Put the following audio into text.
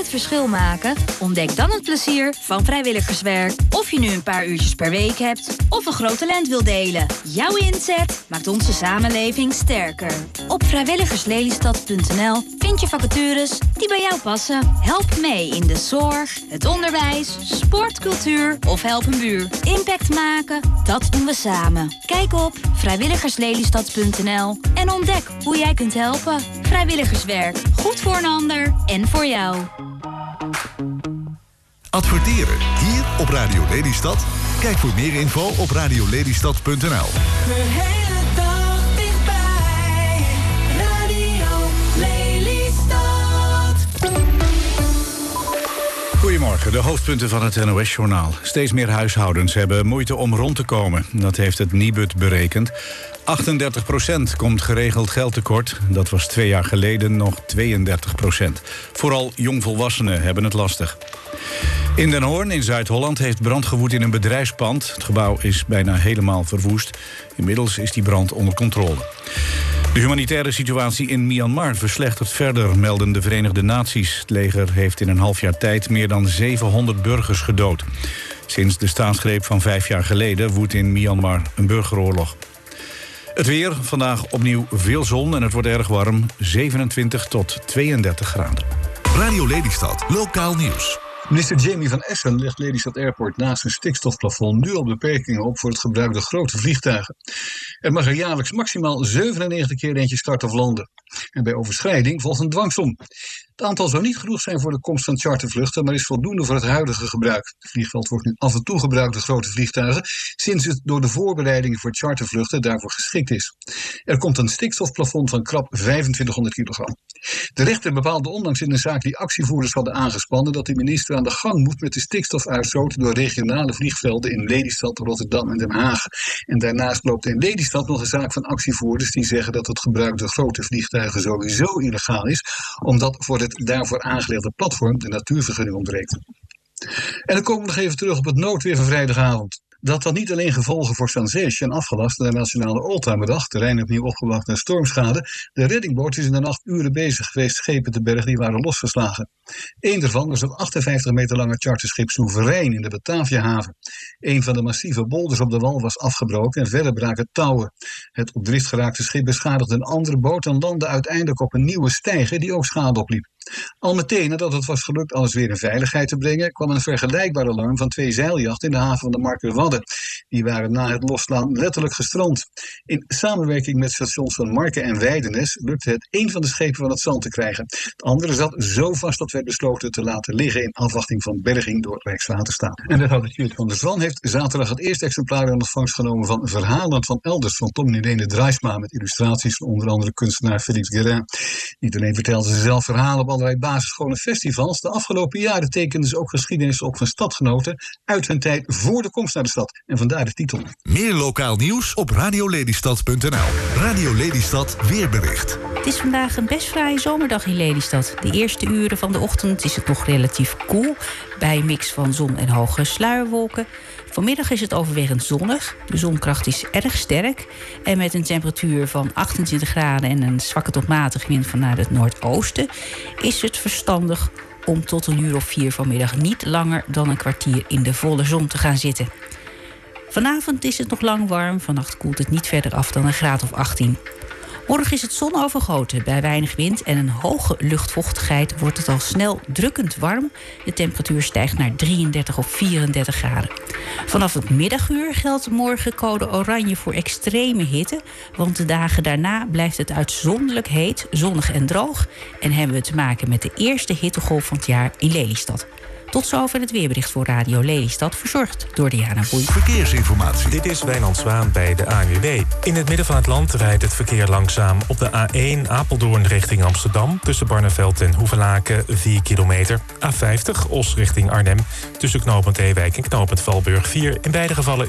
verschil maken? Ontdek dan het plezier van vrijwilligerswerk. Of je nu een paar uurtjes per week hebt of een groot talent wil delen. Jouw inzet maakt onze samenleving sterker. Op vrijwilligerslelystad.nl vind je vacatures die bij jou passen. Help mee in de zorg, het onderwijs, sport, cultuur of help een buur. Impact maken, dat doen we samen. Kijk op vrijwilligerslelystad.nl en ontdek hoe jij kunt helpen. Vrijwilligerswerk, goed voor een ander en voor jou. Adverteren hier op Radio Lelystad? Kijk voor meer info op radiolelystad.nl. De hele dag dichtbij. Radio Lelystad. Goedemorgen, de hoofdpunten van het NOS-journaal. Steeds meer huishoudens hebben moeite om rond te komen. Dat heeft het Nibud berekend. 38% komt geregeld geld tekort. Dat was 2 jaar geleden nog 32%. Vooral jongvolwassenen hebben het lastig. In Den Hoorn in Zuid-Holland heeft brand gewoed in een bedrijfspand. Het gebouw is bijna helemaal verwoest. Inmiddels is die brand onder controle. De humanitaire situatie in Myanmar verslechtert verder, melden de Verenigde Naties. Het leger heeft in een half jaar tijd meer dan 700 burgers gedood. Sinds de staatsgreep van 5 jaar geleden woedt in Myanmar een burgeroorlog. Het weer, vandaag opnieuw veel zon en het wordt erg warm. 27 tot 32 graden. Radio Lelystad, lokaal nieuws. Minister Jamie van Essen legt Lelystad Airport naast een stikstofplafond nu al beperkingen op voor het gebruik door grote vliegtuigen. Er mag er jaarlijks maximaal 97 keer eentje starten of landen. En bij overschrijding volgt een dwangsom. Het aantal zou niet genoeg zijn voor de komst van chartervluchten, maar is voldoende voor het huidige gebruik. Het vliegveld wordt nu af en toe gebruikt door grote vliegtuigen, sinds het door de voorbereidingen voor chartervluchten daarvoor geschikt is. Er komt een stikstofplafond van krap 2500 kilogram. De rechter bepaalde onlangs in een zaak die actievoerders hadden aangespannen dat de minister aan de gang moet met de stikstofuitstoot door regionale vliegvelden in Lelystad, Rotterdam en Den Haag. En daarnaast loopt in Lelystad nog een zaak van actievoerders die zeggen dat het gebruik door grote vliegtuigen sowieso illegaal is, omdat voor het daarvoor aangelegde platform de natuurvergunning ontbreekt. En dan komen we nog even terug op het noodweer van vrijdagavond. Dat had niet alleen gevolgen voor Sanzege en afgelast naar de Nationale Oldtimerdag, terrein opnieuw opgewacht naar stormschade. De reddingboot is in de nacht uren bezig geweest schepen te bergen die waren losgeslagen. Eén daarvan was het 58 meter lange charterschip Soeverein in de Bataviahaven. Een van de massieve bolders op de wal was afgebroken en verder braken touwen. Het op drift geraakte schip beschadigde een andere boot en landde uiteindelijk op een nieuwe steiger die ook schade opliep. Al meteen nadat het was gelukt alles weer in veiligheid te brengen, kwam een vergelijkbaar alarm van 2 zeiljachten in de haven van de Markerwadden. Die waren na het losslaan letterlijk gestrand. In samenwerking met stations van Marken en Weidenes lukte het één van de schepen van het zand te krijgen. Het andere zat zo vast dat werd besloten te laten liggen in afwachting van berging door Rijkswaterstaat. En wethouder Tjeerd van der Zwan heeft zaterdag het eerste exemplaar in ontvangst genomen van Verhalen van Elders van Tom en Irene Draaisma met illustraties van onder andere kunstenaar Félix Guérin. Niet alleen vertelde ze zelf verhalen op allerlei basisscholen en festivals. De afgelopen jaren tekenden ze ook geschiedenis op van stadgenoten uit hun tijd voor de komst naar de stad. En vandaar de titel. Meer lokaal nieuws op radiolelystad.nl. Radio Lelystad weerbericht. Het is vandaag een best fraaie zomerdag in Lelystad. De eerste uren van de ochtend is het nog relatief koel, bij een mix van zon en hoge sluierwolken. Vanmiddag is het overwegend zonnig. De zonkracht is erg sterk. En met een temperatuur van 28 graden en een zwakke tot matige wind vanuit het noordoosten is het verstandig om tot 1:04 vanmiddag niet langer dan een kwartier in de volle zon te gaan zitten. Vanavond is het nog lang warm. Vannacht koelt het niet verder af dan een graad of 18. Morgen is het zonovergoten. Bij weinig wind en een hoge luchtvochtigheid wordt het al snel drukkend warm. De temperatuur stijgt naar 33 of 34 graden. Vanaf het middaguur geldt morgen code oranje voor extreme hitte. Want de dagen daarna blijft het uitzonderlijk heet, zonnig en droog. En hebben we te maken met de eerste hittegolf van het jaar in Lelystad. Tot zover het weerbericht voor Radio Lelystad, verzorgd door Diana Boei. Verkeersinformatie. Dit is Wijnand Zwaan bij de ANWB. In het midden van het land rijdt het verkeer langzaam op de A1 Apeldoorn richting Amsterdam. Tussen Barneveld en Hoevelaken 4 kilometer. A50 Os richting Arnhem. Tussen knooppunt Ewijk en knooppunt Valburg 4. In beide gevallen